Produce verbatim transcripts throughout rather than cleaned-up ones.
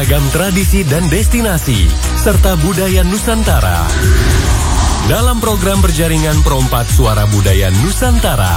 beragam tradisi dan destinasi, serta budaya Nusantara. Dalam program berjaringan Perompat Suara Budaya Nusantara.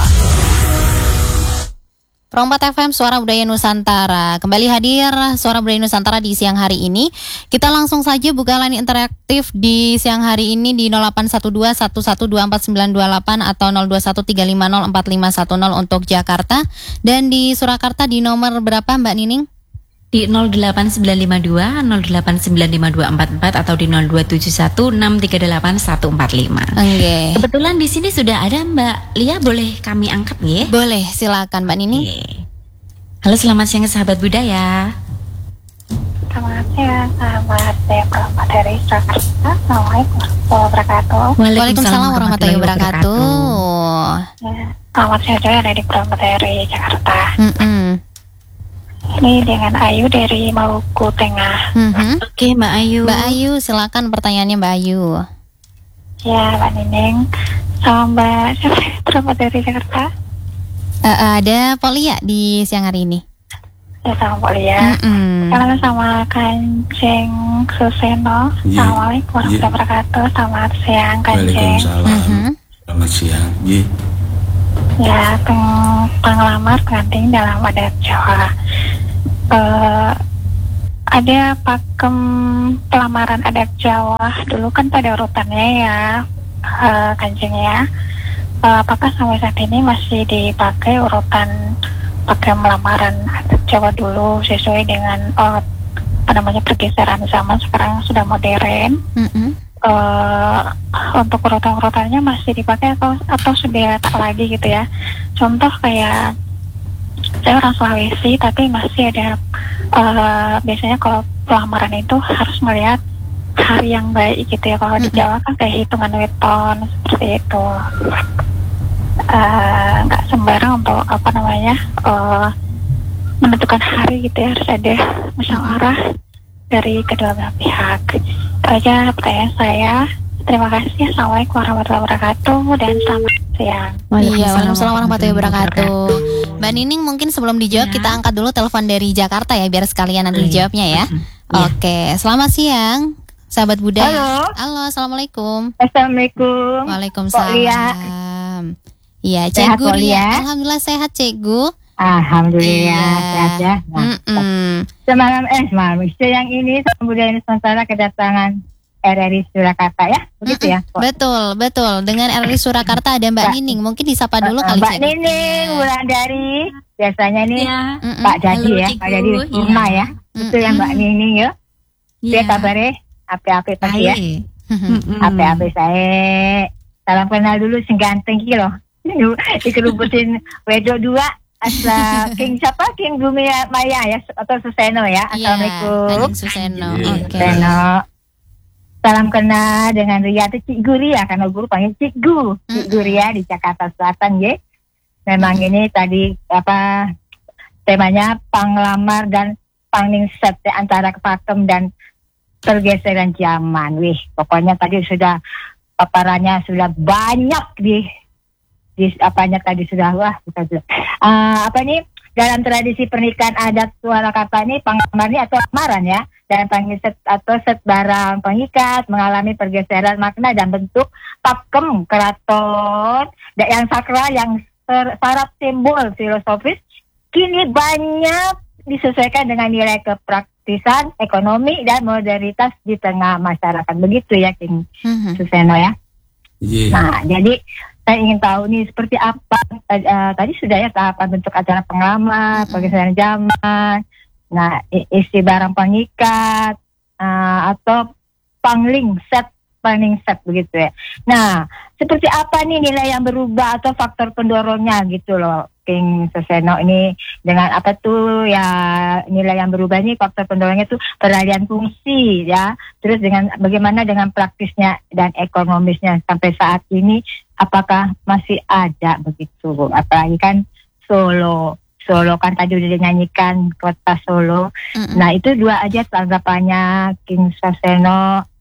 Perompat F M Suara Budaya Nusantara. Kembali hadir Suara Budaya Nusantara di siang hari ini. Kita langsung saja buka line interaktif di siang hari ini di nol delapan satu dua satu satu dua empat sembilan dua delapan atau nol dua satu tiga lima nol empat lima satu nol untuk Jakarta. Dan di Surakarta di nomor berapa Mbak Nining? Di nol delapan sembilan lima dua nol delapan sembilan lima dua empat empat atau di nol dua tujuh satu enam tiga delapan satu empat lima. Oke. Kebetulan di sini sudah ada Mbak Lia, boleh kami angkat ya? Boleh, silakan Mbak Nining. Oke. Halo, selamat siang sahabat budaya. Selamat siang sahabat saya Perompat dari Jakarta. Assalamualaikum warahmatullahi wabarakatuh. Waalaikumsalam warahmatullahi wabarakatuh. Ya, selamat siang juga dari Perompat dari Jakarta. Mm-mm. Ini dengan Ayu dari Maluku Tengah. Mm-hmm. Oke Mbak Ayu. Mbak Ayu, silakan pertanyaannya Mbak Ayu. Ya, Mbak Nining. Sama Mbak siapa? Perompat dari Jakarta. Uh, ada Polia di siang hari ini. Ya, sama Mbak Lia. Mm-mm. Karena sama Kanjeng Suseno. Yeah. Assalamualaikum warahmatullahi wabarakatuh. Selamat siang Kanjeng. Waalaikumsalam. Mm-hmm. Selamat siang. Ye. Ya, peng- penglamar pengantin dalam adat Jawa. Uh, ada pakem pelamaran adat Jawa dulu kan pada urutannya ya, uh, Kanjeng ya. Uh, apakah sampai saat ini masih dipakai urutan pakem lamaran adat Jawa dulu sesuai dengan uh, apa namanya pergeseran zaman sekarang sudah modern? Mm-hmm. Uh, untuk urutan-urutannya masih dipakai atau atau sudah tak lagi gitu ya. Contoh kayak saya orang Sulawesi tapi masih ada uh, biasanya kalau pelamaran itu harus melihat hari yang baik gitu ya. Kalau di Jawa kan kayak hitungan weton seperti itu. Nggak uh, sembarang untuk apa namanya uh, menentukan hari gitu ya, harus ada musyawarah dari kedua belah pihak. Itu aja pertanyaan saya. Terima kasih. Assalamualaikum warahmatullahi wabarakatuh dan selamat siang. Iya, waalaikumsalam warahmatullahi wabarakatuh. Mbak Nining, mungkin sebelum dijawab Ya. kita angkat dulu telepon dari Jakarta ya, biar sekalian nanti Iya. dijawabnya ya. Ya. Oke, selamat siang sahabat budaya. Halo. Halo, assalamualaikum. Assalamualaikum. Waalaikumsalam. Kok Lia? Iya, Sehat, Cikgu Kok Lia. Lia? Alhamdulillah sehat, Cikgu. Alhamdulillah Iya. sehat ya. Nah, Mm-mm. semalam eh semalam siang ini Suara Budaya Nusantara kedatangan R R I Surakarta ya, begitu ya. Kok? Betul, betul. Dengan R R I Surakarta ada Mbak Mbak- Nining. Mungkin disapa dulu kali Mbak Cik. Nining, Wulandari, biasanya nih Ya. Mm-mm. Pak Dadi Halo, ya, Cikgu. Pak Dadi Iya. rumah ya. Betul ya Mbak Nining ya. Dia kabarnya ape-ape pasti ya. Mm-mm. Ape-ape saya. Salam kenal dulu sing ganteng iki loh. Dikerubutin wedok dua asal King siapa? King Bumi Maya ya atau Suseno ya. Iya, Assalamualaikum. Kanjeng Suseno. Iya. Oke. Suseno. Salam kenal dengan Ria itu Cikgu Ria karena guru panggil Cikgu. Cikgu Ria di Jakarta Selatan ya. Memang ini tadi apa temanya panglamar dan pangningset antara pakem dan pergeseran zaman. Wih, pokoknya tadi sudah paparannya sudah banyak di di apanya tadi sudah wah kita sudah uh, apa nih dalam tradisi pernikahan adat Surakarta ini panglamar ini atau lamaran ya dan pangningset atau set barang pengikat mengalami pergeseran makna dan bentuk pakem keraton da- yang sakral yang ser- syarat simbol filosofis kini banyak disesuaikan dengan nilai kepraktisan ekonomi dan modernitas di tengah masyarakat, begitu ya King Mhm. Suseno ya. Ye. Nah, jadi saya ingin tahu nih seperti apa uh, tadi sudah ya tahapan bentuk acara penglamar, pergeseran zaman, nah i- isi barang pengikat uh, atau pangling set, pangling set begitu ya. Nah, seperti apa nih nilai yang berubah atau faktor pendorongnya gitu loh, King Suseno ini dengan apa tuh ya nilai yang berubah ini faktor pendorongnya tuh peralihan fungsi ya. Terus dengan bagaimana dengan praktisnya dan ekonomisnya sampai saat ini apakah masih ada begitu? Apalagi kan Solo, Solo kan tadi udah dinyanyikan kota Solo. Mm-mm. Nah itu dua aja tanggapannya King Suseno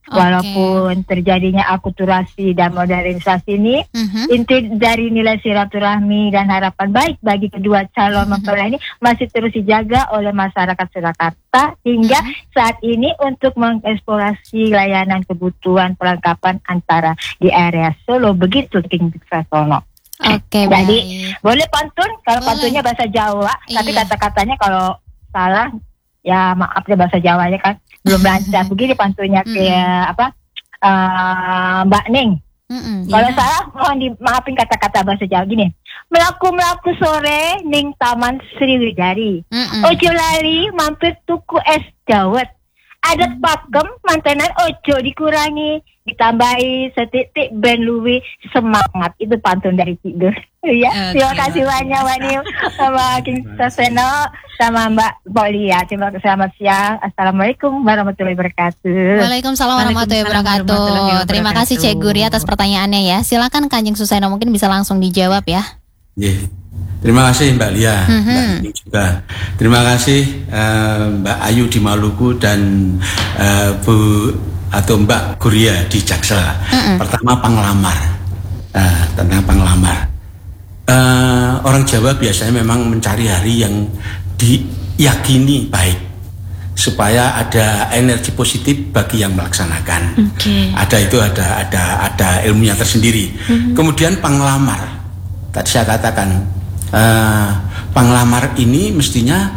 Walaupun terjadinya akulturasi dan modernisasi ini, uh-huh. inti dari nilai silaturahmi dan harapan baik bagi kedua calon uh-huh. mempelai ini masih terus dijaga oleh masyarakat Surakarta hingga uh-huh. saat ini untuk mengeksplorasi layanan kebutuhan perlengkapan antara di area Solo begitu King Sasono. Oke, okay, jadi baik. Boleh pantun kalau boleh. Pantunnya bahasa Jawa, iya. Tapi kata-katanya kalau salah ya maaf ya bahasa Jawanya kan belum lancar. Begini pantunnya mm-hmm. kayak apa uh, Mbak Ning. Mm-hmm. Kalau yeah. salah mohon dimaafin kata-kata bahasa Jawa gini. Melaku-melaku sore ning Taman Sriwidari. Mm-hmm. Ojo lali mampir tuku es dawet. Adat pakem mantenan ojo dikurangi, ditambahi setitik ben luwi semangat. Itu pantun dari Cigur. Ya, okay. Terima kasih banyak Wani sama King Saseno sama Mbak Bolia. Terima kasih, selamat siang. Assalamualaikum warahmatullahi wabarakatuh. Waalaikumsalam warahmatullahi wabarakatuh. Terima kasih Cik Guri atas pertanyaannya ya. Silakan Kanjeng Suseno mungkin bisa langsung dijawab ya. Yeah. Terima kasih Mbak Lia, mm-hmm. Mbak Ning juga. Terima kasih uh, Mbak Ayu di Maluku dan uh, Bu atau Mbak Guria di Jaksel. Mm-hmm. Pertama penglamar, uh, tentang penglamar. Uh, orang Jawa biasanya memang mencari hari yang diyakini baik supaya ada energi positif bagi yang melaksanakan. Okay. Ada itu ada ada ada ilmunya tersendiri. Mm-hmm. Kemudian penglamar, tadi saya katakan. Uh, penglamar ini mestinya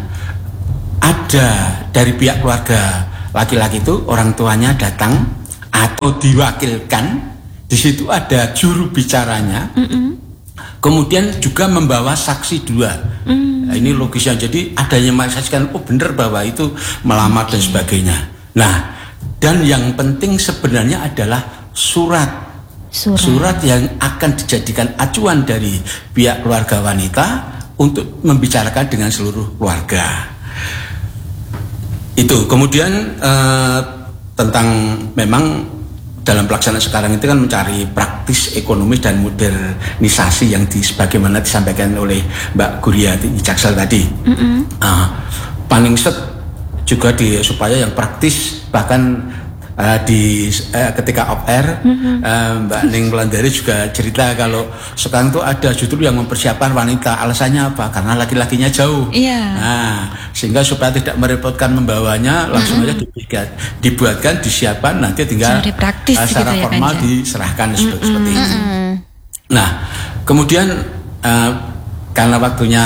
ada dari pihak keluarga laki-laki itu orang tuanya datang atau diwakilkan, di situ ada juru bicaranya, mm-hmm. kemudian juga membawa saksi dua. Mm. Nah, ini logisnya, jadi adanya menyaksikan oh benar bahwa itu melamar okay. dan sebagainya. Nah, dan yang penting sebenarnya adalah surat. Surat. Surat yang akan dijadikan acuan dari pihak keluarga wanita untuk membicarakan dengan seluruh keluarga. Itu kemudian eh, tentang memang dalam pelaksanaan sekarang itu kan mencari praktis ekonomis dan modernisasi yang di, sebagaimana disampaikan oleh Mbak Guria di Jaksel tadi. Mm-hmm. uh, Paningset juga di supaya yang praktis bahkan Uh, di uh, ketika off air mm-hmm. uh, Mbak Ning Melandari juga cerita kalau sekarang tuh ada justru yang mempersiapkan wanita, alasannya apa? Karena laki-lakinya jauh, yeah. Nah sehingga supaya tidak merepotkan membawanya langsung mm-hmm. aja dibuat, dibuatkan, disiapkan, nanti tinggal praktis, uh, secara gitu formal ya, diserahkan mm-hmm. seperti itu. Nah kemudian uh, karena waktunya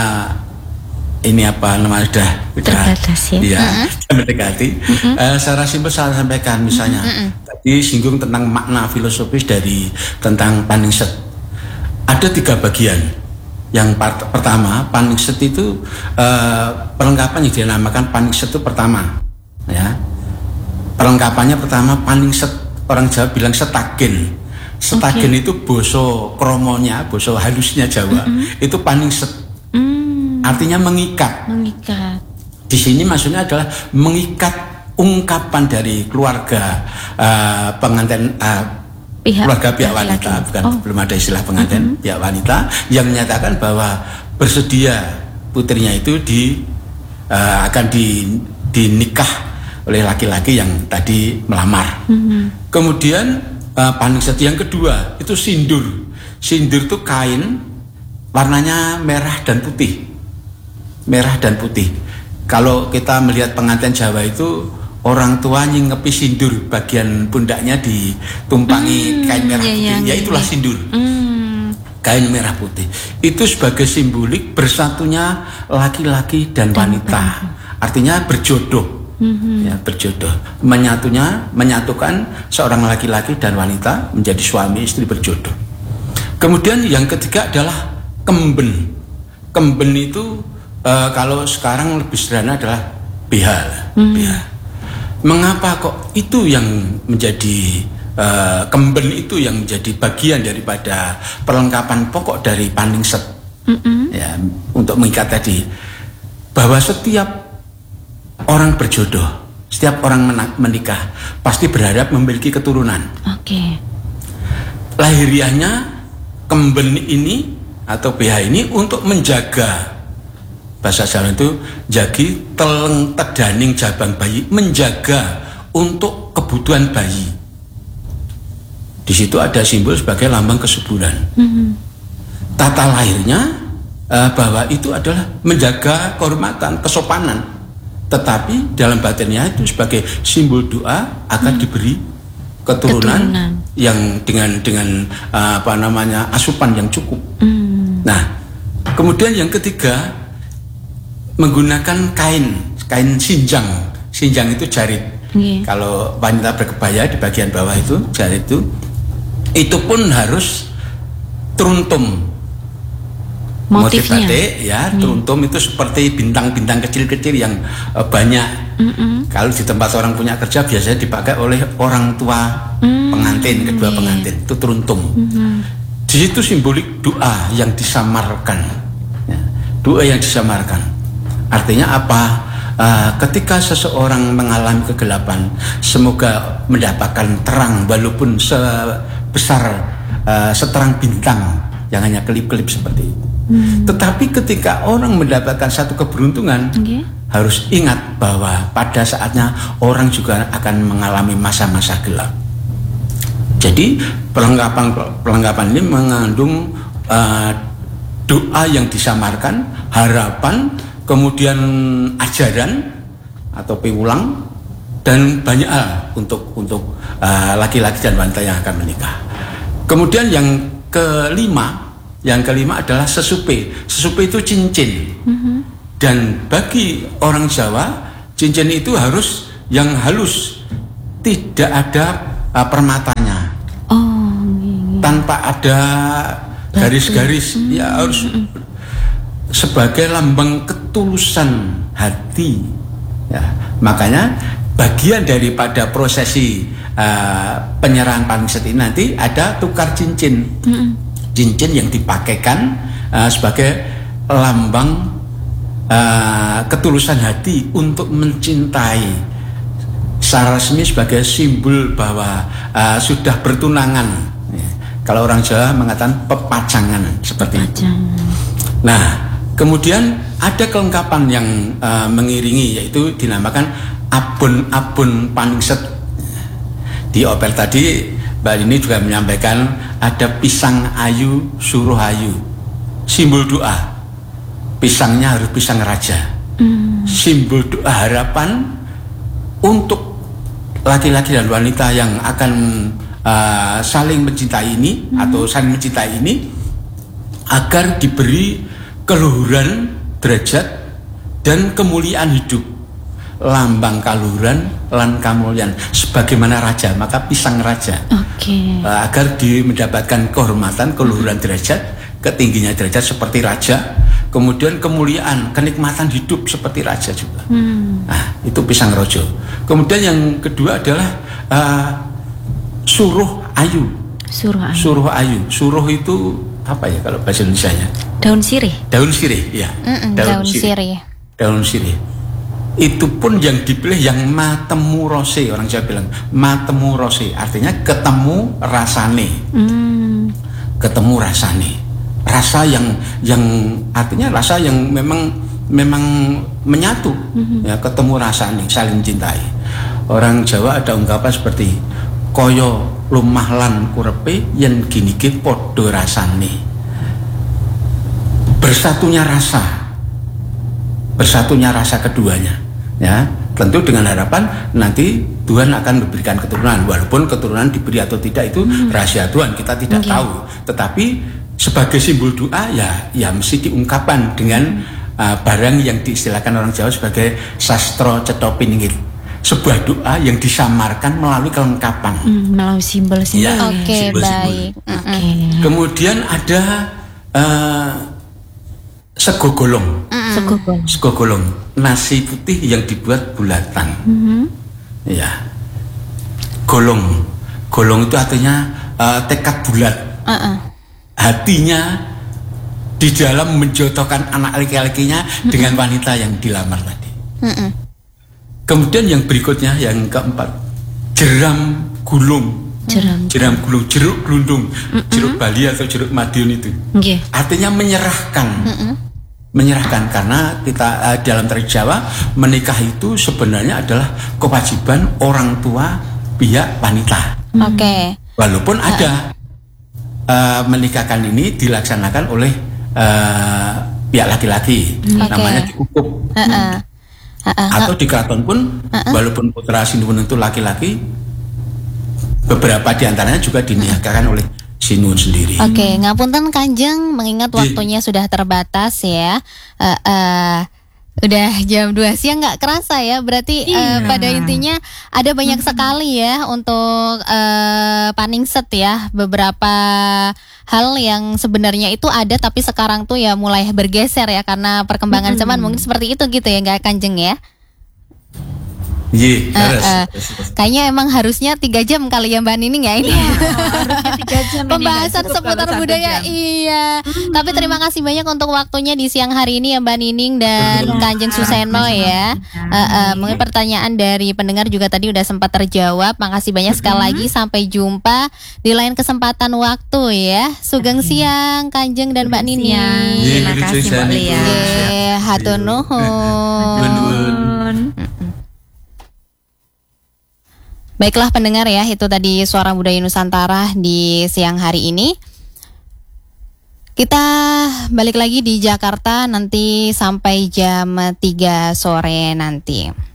ini apa namanya sudah terbatas ya, ya uh-huh. mendekati. Uh-huh. Uh, secara simpel saya sampaikan misalnya uh-huh. tadi singgung tentang makna filosofis dari tentang Paningset. Ada tiga bagian. Yang part, pertama Paningset itu uh, perlengkapan yang dinamakan Paningset itu pertama, ya perlengkapannya pertama Paningset, orang Jawa bilang setagen. Setagen okay. itu boso kromonya, boso halusnya Jawa, uh-huh. itu Paningset. Artinya mengikat. Mengikat. Di sini maksudnya adalah mengikat ungkapan dari keluarga uh, pengantin, uh, pihak, keluarga pihak wanita, laki. bukan oh. belum ada istilah pengantin, uh-huh. pihak wanita yang menyatakan bahwa bersedia putrinya itu di uh, akan di dinikah oleh laki-laki yang tadi melamar. Uh-huh. Kemudian uh, Paningset yang kedua itu sindur. Sindur itu kain warnanya merah dan putih. Merah dan putih. Kalau kita melihat pengantin Jawa itu orang tua nyingepi sindur, bagian pundaknya ditumpangi hmm, kain merah iya, putih, iya, ya itulah iya. sindur. Hmm. Kain merah putih. Itu sebagai simbolik bersatunya laki-laki dan, dan wanita. Dan. Artinya berjodoh. Hmm. Ya, berjodoh. Menyatunya, menyatukan seorang laki-laki dan wanita menjadi suami istri berjodoh. Kemudian yang ketiga adalah kemben. Kemben itu Uh, kalau sekarang lebih sederhana adalah B H. Hmm. B H. Mengapa kok itu yang menjadi uh, kemben itu yang menjadi bagian daripada perlengkapan pokok dari Paningset? Mm-hmm. Ya, untuk mengikat tadi bahwa setiap orang berjodoh, setiap orang menikah pasti berharap memiliki keturunan. Oke. Okay. Lahiriahnya kemben ini atau B H ini untuk menjaga, bahasa Jawa itu jagi teleng tedaning jabang bayi, menjaga untuk kebutuhan bayi. Di situ ada simbol sebagai lambang kesuburan. Mm-hmm. Tata lahirnya uh, bahwa itu adalah menjaga kehormatan, kesopanan. Tetapi dalam batinnya itu sebagai simbol doa akan mm. diberi keturunan, keturunan yang dengan dengan uh, apa namanya asupan yang cukup. Mm. Nah, kemudian yang ketiga menggunakan kain, kain sinjang. Sinjang itu jarit. Yeah. Kalau wanita berkebaya di bagian bawah itu jarit itu, itu pun harus teruntum. Motif batik ya, yeah. Teruntum itu seperti bintang-bintang kecil-kecil yang uh, banyak. Mm-mm. Kalau di tempat orang punya kerja biasanya dipakai oleh orang tua mm. pengantin, kedua yeah. pengantin itu teruntum. Mm-hmm. Di situ simbolik doa yang disamarkan, ya. Doa yang disamarkan. Artinya apa? Uh, ketika seseorang mengalami kegelapan, semoga mendapatkan terang walaupun sebesar uh, seterang bintang yang hanya kelip-kelip seperti itu. Hmm. Tetapi ketika orang mendapatkan satu keberuntungan, okay. harus ingat bahwa pada saatnya orang juga akan mengalami masa-masa gelap. Jadi perlengkapan perlengkapan ini mengandung uh, doa yang disamarkan, harapan, kemudian ajaran atau piwulang, dan banyak hal untuk untuk uh, laki-laki dan wanita yang akan menikah. Kemudian yang kelima, yang kelima adalah sesupe. Sesupe itu cincin. Mm-hmm. Dan bagi orang Jawa, cincin itu harus yang halus, tidak ada uh, permatanya, oh, iya. tanpa ada garis-garis, mm-hmm. ya harus sebagai lambang ketulusan hati, ya. Makanya bagian daripada prosesi uh, penyerahan paniset ini nanti ada tukar cincin, mm-hmm. cincin yang dipakaikan uh, sebagai lambang uh, ketulusan hati untuk mencintai, secara resmi sebagai simbol bahwa uh, sudah bertunangan. Ya. Kalau orang Jawa mengatakan pepacangan seperti itu. Nah. Kemudian ada kelengkapan yang uh, mengiringi, yaitu dinamakan abon-abon paningset. Di opel tadi Mbak Dini juga menyampaikan ada pisang ayu suruh ayu, simbol doa. Pisangnya harus pisang raja, mm. simbol doa harapan untuk laki-laki dan wanita yang akan uh, saling mencintai ini, mm. atau saling mencintai ini, agar diberi keluhuran derajat dan kemuliaan hidup, lambang kaluhuran lan kamulian sebagaimana raja, maka pisang raja, okay. uh, agar di mendapatkan kehormatan, keluhuran derajat, ketingginya derajat seperti raja, kemudian kemuliaan, kenikmatan hidup seperti raja juga. hmm. Nah, itu pisang rojo. Kemudian yang kedua adalah uh, suruh ayu. Suruh ayu. Suruh ayu. Suruh itu apa ya kalau bahasa Indonesianya? Daun sirih. Daun sirih, ya. Mm-mm, daun, daun sirih. sirih. Daun sirih. Itu pun yang dipilih yang matemu rose, orang Jawa bilang matemu rose, artinya ketemu rasane. Mm. Ketemu rasane. Rasa yang yang artinya rasa yang memang memang menyatu. Mm-hmm. Ya, ketemu rasane, saling cintai. Orang Jawa ada ungkapan seperti koyo lumah lan kurepe yen gini-gini podo rasane. Bersatunya rasa, bersatunya rasa keduanya, ya. Tentu dengan harapan nanti Tuhan akan memberikan keturunan, walaupun keturunan diberi atau tidak itu hmm. rahasia Tuhan, kita tidak okay. tahu. Tetapi sebagai simbol doa, ya, ya mesti diungkapkan dengan hmm. uh, barang yang diistilahkan orang Jawa sebagai sastro cetopiningit. Sebuah doa yang disamarkan melalui kelengkapan, mm, melalui simbol-simbol. Ya, oke, okay, baik. Okay. Kemudian ada uh, sego golong. Mm. Sego golong. Sego golong, nasi putih yang dibuat bulatan. Mm-hmm. Ya, golong, golong itu artinya uh, tekad bulat. Uh-uh. Hatinya di dalam menjodohkan anak laki-lakinya mm-hmm. dengan wanita yang dilamar tadi. Mm-hmm. Kemudian yang berikutnya, yang keempat, jeram gulung. Jeram, jeram gulung, jeruk gelundung, mm-mm. jeruk Bali atau jeruk Madiun itu. Okay. Artinya menyerahkan, mm-mm. menyerahkan, karena kita uh, dalam tradisi Jawa menikah itu sebenarnya adalah kewajiban orang tua pihak wanita. Oke. Okay. Walaupun uh. ada uh, menikahkan ini dilaksanakan oleh uh, pihak laki-laki, okay. namanya diukub. Uh -uh. Uh -uh. Atau di keraton pun, uh -uh. walaupun putra Sinuwun itu laki-laki, beberapa diantaranya juga dinikahkan oleh Sinuwun sendiri. Oke, okay, ngapunten Kanjeng, mengingat waktunya Di. sudah terbatas ya. Uh, uh, Udah jam dua siang, nggak kerasa ya. Berarti iya. uh, pada intinya ada banyak hmm. sekali ya untuk uh, Paningset ya. Beberapa hal yang sebenarnya itu ada tapi sekarang tuh ya mulai bergeser ya karena perkembangan hmm. zaman mungkin seperti itu gitu ya, nggak Kanjeng ya? Iya, uh, uh, kayaknya emang harusnya tiga jam kali ya Mbak Nining ya ini. Iya, harusnya tiga jam. Pembahasan seputar budaya, iya. Hmm. Tapi terima kasih banyak untuk waktunya di siang hari ini ya Mbak Nining dan ya, Kanjeng Suseno ya. Uh, uh, mungkin pertanyaan dari pendengar juga tadi udah sempat terjawab. Makasih banyak sekali hmm. lagi. Sampai jumpa di lain kesempatan waktu ya. Sugeng okay. siang Kanjeng dan Mbak Nining. Terima kasih Mbak Lia. Hatur nuhun. Baiklah pendengar ya, itu tadi Suara Budaya Nusantara di siang hari ini. Kita balik lagi di Jakarta nanti sampai jam tiga sore nanti.